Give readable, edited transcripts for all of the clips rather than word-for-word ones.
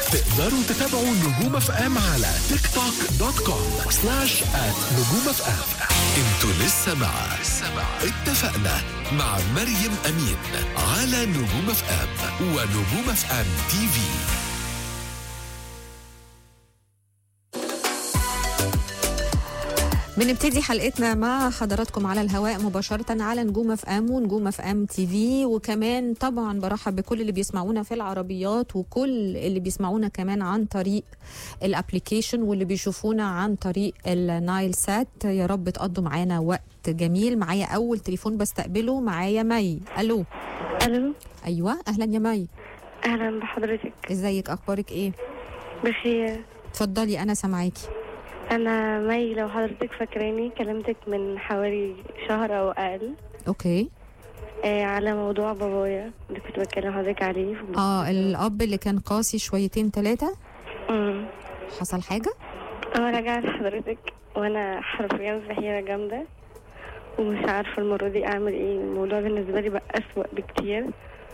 تقدروا تتابعوا نجوم اف ام على تيك توك .com/نجوم اف ام. انتوا لسه مع اتفقنا مع مريم أمين على نجوم اف ام ونجوم اف ام تي في. بنبتدي حلقتنا مع حضراتكم على الهواء مباشرة على نجوم اف ام ونجوم اف ام تي في، وكمان طبعا برحب بكل اللي بيسمعونا في العربيات وكل اللي بيسمعونا كمان عن طريق الابليكيشن واللي بيشوفونا عن طريق النايل سات. يا رب تقضوا معانا وقت جميل. معايا اول تليفون بستقبله، معايا مي. الو. الو. ايوه اهلا يا مي. اهلا بحضرتك. ازيك، اخبارك ايه؟ بخير. اتفضلي انا سامعاكي. انا مي، لو حضرتك فاكراني كلمتك من حوالي شهر او اقل. اوكي. على موضوع بابايا اللي كنت بتكلم حضرتك عليه. الاب اللي كان قاسي شويتين 3. حصل حاجه؟ رجعت لحضرتك وانا حرفيا في حيرة جامده ومش عارفه المره دي اعمل ايه. الموضوع بالنسبه لي بقى اسوأ بكتير.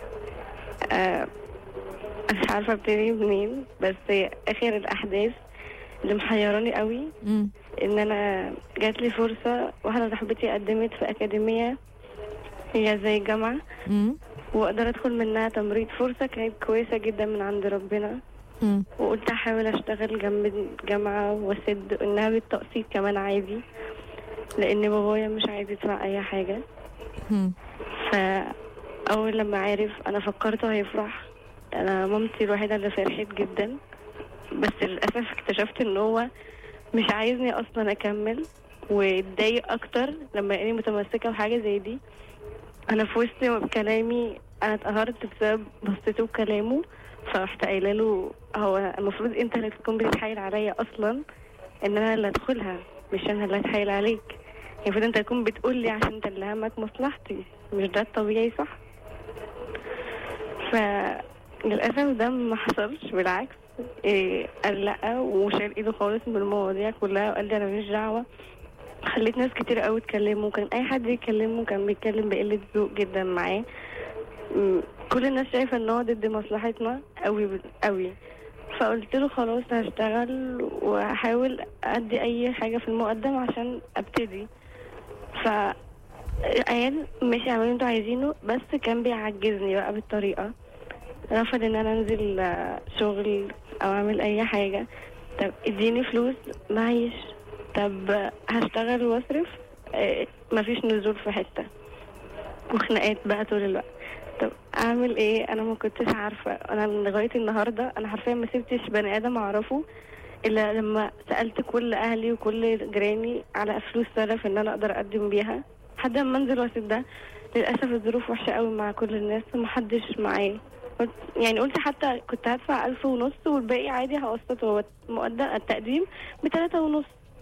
مش عارفه ابتدي منين، بس اخر الاحداث اللي محيراني قوي ان انا جات لي فرصه، واحده صاحبتي قدمت في اكاديميه هي زي جامعه واقدر ادخل منها تمريض. فرصه كانت كويسه جدا من عند ربنا. وقلت احاول اشتغل جنب الجامعه واسد انها بالتقسيط كمان عادي، لان بابايا مش عايز يدفع اي حاجه. فاول لما عرف انا فكرته هيفرح. انا مامتي الوحيده اللي فرحت جدا، بس للاسف اكتشفت ان هو مش عايزني اصلا اكمل، واتضايق اكتر لما لقاني متمسكه بحاجه زي دي. انا في وسط كلامي انا اتقهرت بسبب بصته وكلامه، فرحت قايله له هو المفروض انت اللي تكون بتتحايل عليا اصلا ان انا اللي ادخلها، مش انا اللي اتحايل عليك. المفروض انت تكون بتقول لي عشان انت اللي همك مصلحتي، مش ده الطبيعي صح؟ فللاسف ده ما حصلش، بالعكس قال لا وشال ايده خالص من المواضيع كلها وقال لي انا مش دعوه. خليت ناس كتير قوي تكلمه، كان اي حد يكلمه كان بيتكلم بقله ذوق جدا معاه. كل الناس شايفه ان هو ضد مصلحتنا قوي قوي. فقلت له خلاص هشتغل وهحاول ادي اي حاجه في المقدم عشان ابتدي. فقال ماشي اعملوا انتوا عايزينه، بس كان بيعجزني بقى بالطريقه. رفض ان انا انزل شغل او اعمل اي حاجه. طب اديني فلوس معيش، طب هشتغل واصرف، مفيش نزول في حته، وخناقات بقى طول الوقت. طب اعمل ايه؟ انا ما كنتش عارفه. انا لغايه النهارده انا حرفيا ما سبتش بني ادم اعرفه الا لما سالت كل اهلي وكل جيراني على فلوس سلف ان انا اقدر اقدم بيها لحد ما انزل واسيب ده. للاسف الظروف وحشه قوي مع كل الناس ومحدش معايا. يعني قلت حتى كنت هدفع 1500 والباقي عادي هقسط. هو مقدم التقديم ب3.5.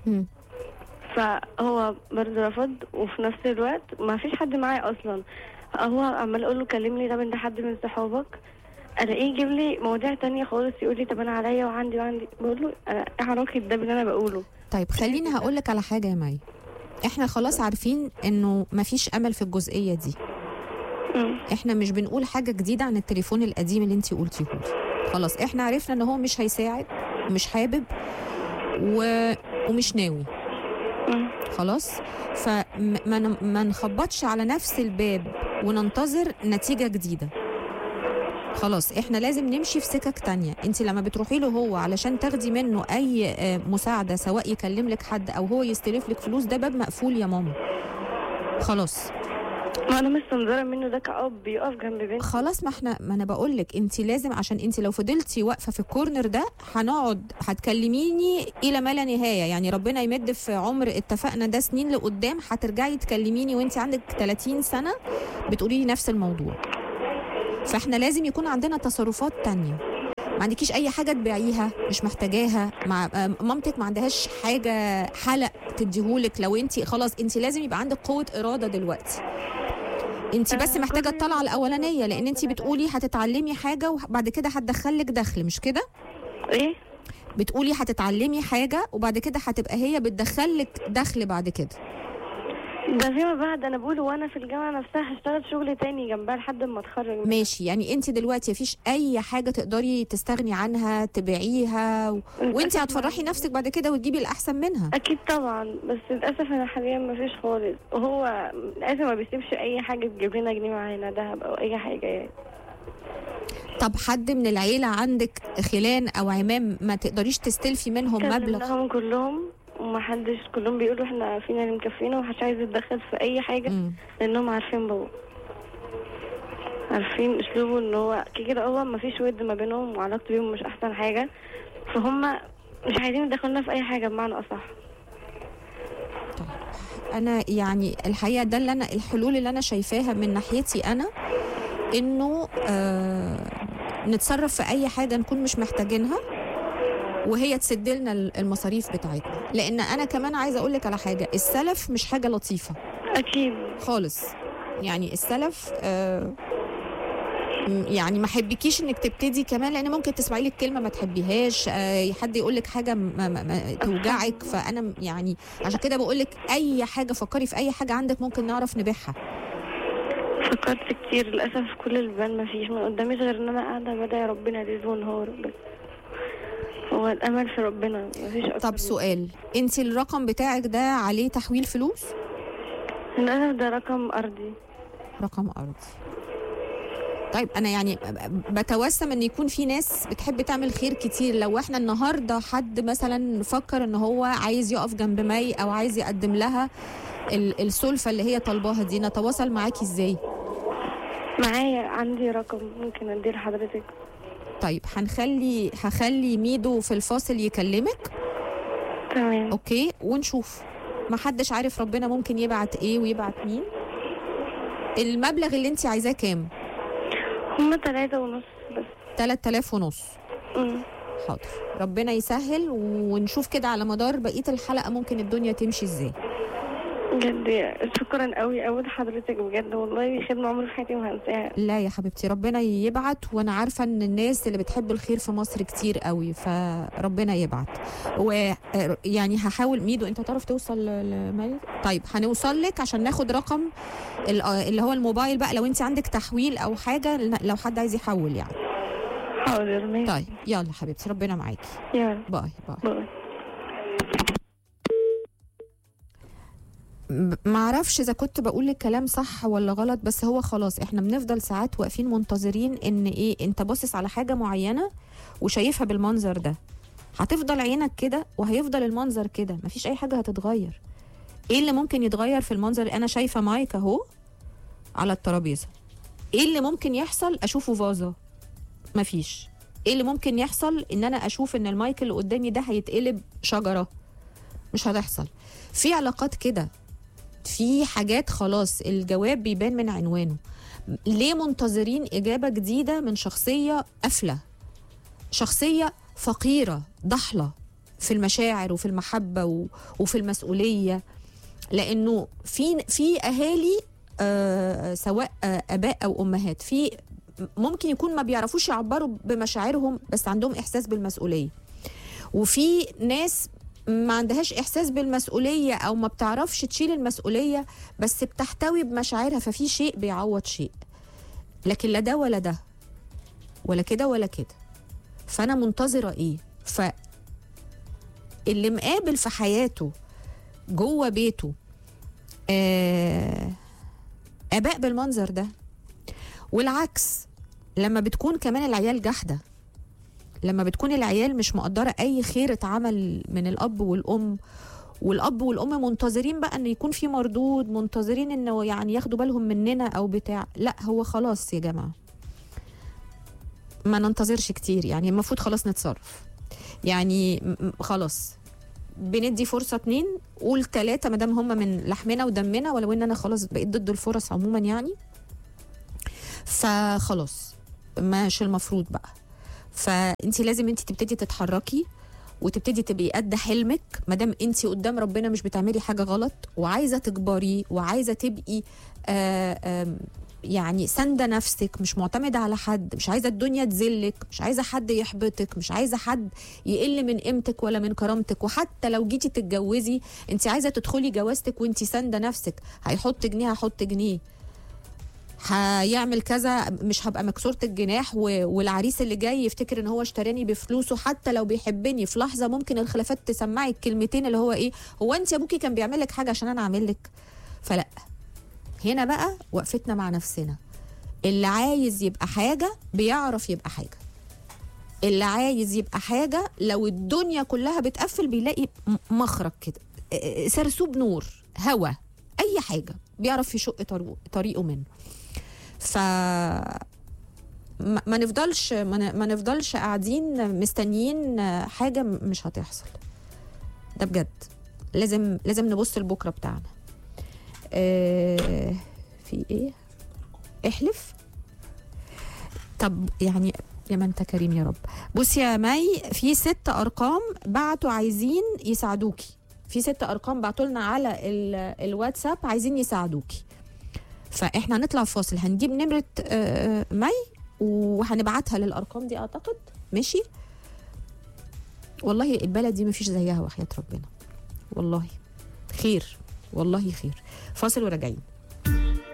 فهو برضه رفض، وفي نفس الوقت ما فيش حد معايا اصلا. هو عمال اقول له كلمني، طب انت حد من صحابك؟ الاقيه يجيب لي مواضيع تانية خالص، يقول لي طب انا عليا وعندي. بقول له انا ايه علاقه ده باللي انا بقوله؟ طيب خليني هقول لك على حاجه يا مي. احنا خلاص عارفين انه ما فيش امل في الجزئيه دي. احنا مش بنقول حاجه جديده عن التليفون القديم اللي انتي قلتيه لي. خلاص احنا عرفنا ان هو مش هيساعد، مش حابب ومش ناوي. خلاص فما نخبطش على نفس الباب وننتظر نتيجه جديده. خلاص احنا لازم نمشي في سكك تانية. انت لما بتروحي له هو علشان تاخدي منه اي مساعده، سواء يكلم لك حد او هو يستلف لك فلوس، ده باب مقفول يا ماما. خلاص ما انا مستنظره منه ده كأب بيقف جنب بنتي. خلاص ما انا بقول لك انت لازم، عشان انت لو فضلتي واقفه في الكورنر ده هنقعد هتكلميني الى ما لا نهايه. يعني ربنا يمد في عمر اتفقنا ده سنين لقدام، هترجعي تكلميني وانت عندك 30 سنه بتقولي لي نفس الموضوع. فاحنا لازم يكون عندنا تصرفات تانية. ما عندكيش اي حاجه تبيعيها، مش محتاجاها. مع مامتك ما عندهاش حاجه حلق تديهولك. لو انت خلاص انت لازم يبقى عندك قوه اراده دلوقتي. انت بس محتاجه الطلعه الاولانيه، لان انت بتقولي هتتعلمي حاجه وبعد كده هتدخلك دخل، مش كده؟ ايه بتقولي هتتعلمي حاجه وبعد كده هتبقى هي بتدخلك دخل بعد كده. ده فيما بعد انا بقول وانا في الجامعه نفسها هشتغل شغل تاني جنبها لحد ما اتخرج. ماشي، يعني انت دلوقتي مفيش اي حاجه تقدري تستغني عنها تبيعيها وانت هتفرحي نفسك بعد كده وتجيبي الاحسن منها. اكيد طبعا، بس للاسف انا حاليا مفيش خالص، وهو للاسف ما بيسيبش اي حاجه تجيب لنا جنيه معانا دهب او اي حاجه يعني. طب حد من العيله عندك خلان او عمام ما تقدريش تستلفي منهم مبلغ؟ كلمناهم كلهم ومحدش، كلهم بيقولوا احنا فينا اللي مكفينا ومحدش عايز يتدخل في اي حاجه. لانهم عارفين بابا، عارفين اسلوبه ان هو كده هو مفيش ود ما بينهم وعلاقته بيهم مش احسن حاجه، فهم مش عايزين يدخلونا في اي حاجه بمعنى اصح. طيب انا يعني الحقيقه ده اللي انا الحلول اللي انا شايفاها من ناحيتي انا، انه نتصرف في اي حاجه نكون مش محتاجينها وهي تسد لنا المصاريف بتاعتنا. لان انا كمان عايزه اقول لك على حاجه، السلف مش حاجه لطيفه اكيد خالص. يعني السلف يعني ما حبكيش انك تبتدي كمان، لان ممكن تسمعي لك كلمه ما تحبيهاش، حد يقول لك حاجه ما توجعك. فانا يعني عشان كده بقول لك اي حاجه فكري في اي حاجه عندك ممكن نعرف نبيعها. فكرت كتير للاسف كل البال ما فيش من قداميش غير ان انا قاعده بدعي ربنا ليل ونهار، بس هو الامل في ربنا مفيش اكتر. طب سؤال، انت الرقم بتاعك ده عليه تحويل فلوس؟ للاسف ده رقم ارضي. رقم ارضي. طيب انا يعني بتوسم ان يكون في ناس بتحب تعمل خير كتير. لو احنا النهارده حد مثلا فكر ان هو عايز يقف جنب مي او عايز يقدم لها السلفه اللي هي طالباها دي، نتواصل معاكي ازاي؟ معايا عندي رقم ممكن اديه لحضرتك. طيب هخلي ميدو في الفاصل يكلمك. تمام اوكي، ونشوف. ما حدش عارف ربنا ممكن يبعت ايه ويبعت مين. المبلغ اللي انت عايزاه كام؟ هما 3.5 بس. 3,500. حاضر، ربنا يسهل ونشوف كده على مدار بقية الحلقة ممكن الدنيا تمشي ازاي. بجد شكرا قوي قوي لحضرتك، بجد والله خدمة عمري في حياتي ما هنساها. لا يا حبيبتي، ربنا يبعت، وانا عارفة ان الناس اللي بتحب الخير في مصر كتير قوي، فربنا يبعت. ويعني هحاول. ميدو انت تعرف توصل لمي؟ طيب هنوصل لك عشان ناخد رقم اللي هو الموبايل بقى، لو انت عندك تحويل او حاجة، لو حد عايز يحول يعني. حاضر ماشي. طيب يلا حبيبتي، ربنا معاكي. يلا باي باي. باي. معرفش اذا كنت بقول الكلام صح ولا غلط، بس هو خلاص احنا بنفضل ساعات واقفين منتظرين ان ايه، انت باصص على حاجه معينه وشايفها بالمنظر ده، هتفضل عينك كده وهيفضل المنظر كده، مفيش اي حاجه هتتغير. ايه اللي ممكن يتغير في المنظر؟ انا شايفه مايك اهو على الترابيزه، ايه اللي ممكن يحصل؟ اشوفه فازه، مفيش. ايه اللي ممكن يحصل؟ ان انا اشوف ان المايك اللي قدامي ده هيتقلب شجره، مش هتحصل. في علاقات كده، في حاجات خلاص الجواب بيبان من عنوانه. ليه منتظرين إجابة جديدة من شخصية قافلة، شخصية فقيرة ضحلة في المشاعر وفي المحبة وفي المسؤولية؟ لأنه في أهالي سواء آباء أو أمهات، في ممكن يكون ما بيعرفوش يعبروا بمشاعرهم بس عندهم إحساس بالمسؤولية، وفي ناس ما عندهاش إحساس بالمسؤولية أو ما بتعرفش تشيل المسؤولية بس بتحتوي بمشاعرها، ففي شيء بيعوض شيء. لكن لا ده ولا ده، ولا كده ولا كده. فأنا منتظرة إيه؟ فاللي مقابل في حياته جوه بيته آباء بالمنظر ده، والعكس لما بتكون كمان العيال جحدة، لما بتكون العيال مش مقدرة أي خير اتعمل من الأب والأم، والأب والأم منتظرين بقى أن يكون في مردود، منتظرين أنه يعني ياخدوا بالهم مننا أو بتاع. لا، هو خلاص يا جماعة ما ننتظرش كتير، يعني المفروض خلاص نتصرف. يعني خلاص بندي فرصة 2، قول 3 مدام هم من لحمنا ودمنا، ولو ان انا خلاص بقيت ضد الفرص عموما يعني. فخلاص مش المفروض بقى. فانت لازم انت تبتدي تتحركي وتبتدي تبقي قد حلمك، مادام انت قدام ربنا مش بتعملي حاجه غلط وعايزه تكبري وعايزه تبقي يعني ساندة نفسك، مش معتمدة على حد، مش عايزة الدنيا تذلك، مش عايزة حد يحبطك، مش عايزة حد يقل من قيمتك ولا من كرامتك. وحتى لو جيتي تتجوزي انت عايزة تدخلي جوازتك وانت ساندة نفسك، هيحط جنيه هحط جنيه، هيعمل كذا مش هبقى مكسورة الجناح، والعريس اللي جاي يفتكر ان هو اشتراني بفلوسه حتى لو بيحبني. في لحظة ممكن الخلافات تسمعي الكلمتين اللي هو ايه، هو انت ابوكي كان بيعمل لك حاجة عشان انا اعمل لك؟ فلا، هنا بقى وقفتنا مع نفسنا. اللي عايز يبقى حاجة بيعرف يبقى حاجة، اللي عايز يبقى حاجة لو الدنيا كلها بتقفل بيلاقي مخرج كده، سرسوب نور، هوا، اي حاجة بيعرف يشق طريقه منه. ف ما نفضلش قاعدين مستنيين حاجة مش هتحصل. ده بجد لازم نبص لبكرة بتاعنا. في ايه؟ احلف. طب يعني يا ما انت كريم يا رب. بص يا مي، في 6 أرقام بعتوا عايزين يساعدوكي، في 6 أرقام بعتوا لنا على الواتساب عايزين يساعدوكي. فاحنا هنطلع فاصل، هنجيب نمرة مي وهنبعتها للأرقام دي اعتقد. ماشي؟ والله البلد دي مفيش زيها وحياة ربنا، والله خير، والله خير. فاصل وراجعين.